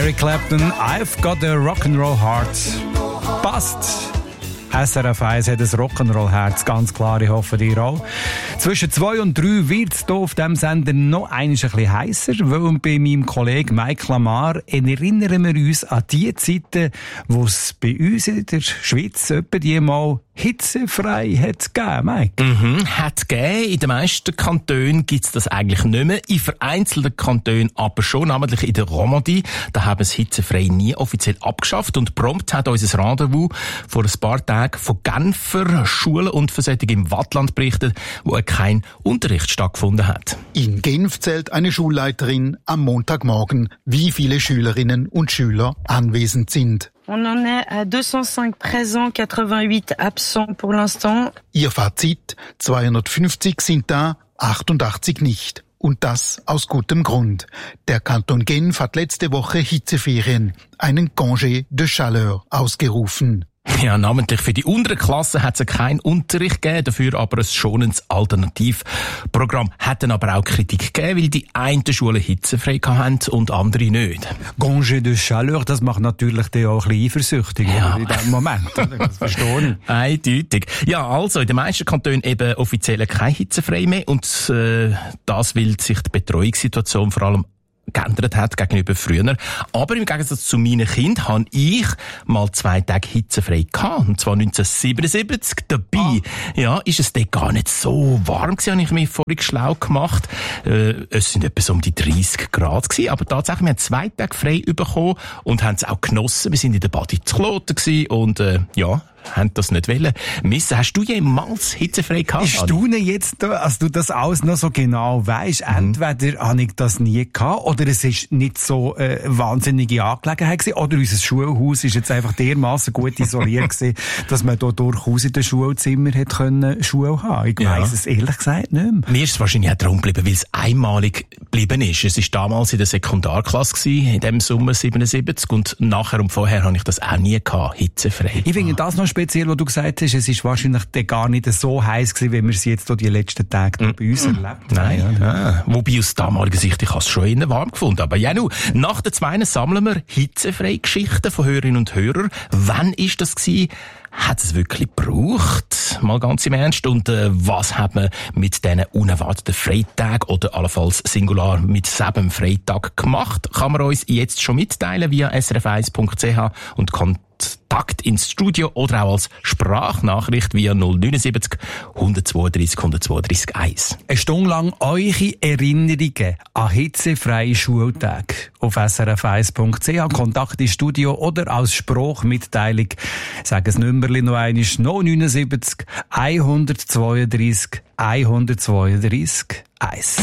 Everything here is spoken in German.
Eric Clapton, I've got a Rock'n'Roll Heart. Passt. SRF 1 hat ein Rock'n'Roll-Herz, ganz klar, ich hoffe dir auch. Zwischen 2 und 3 wird es hier auf diesem Sender noch ein bisschen heisser, weil bei meinem Kollegen Mike Lamar erinnern wir uns an die Zeiten, wo es bei uns in der Schweiz etwa die mal hitzefrei hat gegeben, Mike. Hat gegeben. In den meisten Kantonen gibt es das eigentlich nicht mehr. In vereinzelten Kantonen aber schon, namentlich in der Romandie. Da haben es hitzefrei nie offiziell abgeschafft. Und prompt hat unser Rendezvous vor ein paar Tagen von Genfer Schulen und Versättigung im Waadtland berichtet, wo kein Unterricht stattgefunden hat. In Genf zählt eine Schulleiterin am Montagmorgen, wie viele Schülerinnen und Schüler anwesend sind. On en est à 205 présents, 88 absents pour l'instant. Ihr Fazit: 250 sind da, 88 nicht. Und das aus gutem Grund. Der Kanton Genf hat letzte Woche Hitzeferien, einen Congé de Chaleur, ausgerufen. Ja, namentlich für die unteren Klassen hat es keinen Unterricht gegeben, dafür aber ein schonendes Alternativprogramm. Hat dann aber auch Kritik gegeben, weil die einen Schulen hitzefrei hatten und andere nicht. Congé de Chaleur, das macht natürlich auch ein bisschen eifersüchtig in diesem Moment. Das verstehe ich. Eindeutig. Ja, also in den meisten Kantonen eben offiziell kein hitzefrei mehr und das, weil sich die Betreuungssituation vor allem geändert hat gegenüber früher. Aber im Gegensatz zu meinen Kindern habe ich mal 2 Tage hitzefrei gehabt. Und zwar 1977. Dabei, ja, ist es dort gar nicht so warm gewesen, habe ich mich vorhin schlau gemacht. Es sind etwa so um die 30 Grad gewesen. Aber tatsächlich, wir haben 2 Tage frei bekommen und haben es auch genossen. Wir sind in der Badi zu Kloten gewesen und, haben das nicht wollen missen. Hast du jemals hitzefrei gehabt? Ich staune jetzt, als du das alles noch so genau weisst. Entweder habe ich das nie gehabt, oder es ist nicht so wahnsinnige Angelegenheit gewesen, oder unser Schulhaus ist jetzt einfach dermassen gut isoliert gewesen, dass man da durchaus in den Schulzimmer hätte können Schule haben. Ich weiss es ehrlich gesagt nicht mehr. Mir ist es wahrscheinlich auch darum geblieben, weil es einmalig geblieben ist. Es war damals in der Sekundarklasse gewesen, in dem Sommer 77, und nachher und vorher habe ich das auch nie gehabt, hitzefrei. Ich finde das noch speziell, was du gesagt hast, es ist wahrscheinlich gar nicht so heiß gewesen, wie wir es jetzt die letzten Tage bei uns erlebt haben. Nein. Wobei aus damaliger Sicht, ich habe es schon eher warm gefunden. Aber ja, nach den 2 sammeln wir hitzefreie Geschichten von Hörerinnen und Hörern. Wann ist das gewesen? Hat es wirklich gebraucht? Mal ganz im Ernst. Und was hat man mit diesen unerwarteten Freitagen oder allenfalls Singular mit 7 Freitag gemacht? Kann man uns jetzt schon mitteilen via srf1.ch und Kontakt ins Studio oder auch als Sprachnachricht via 079 132 132 1. Eine Stunde lang eure Erinnerungen an hitzefreie Schultage auf srf1.ch, Kontakt ins Studio oder als Sprachmitteilung. Sag es Nummerli noch einmal: 079 132 132 1.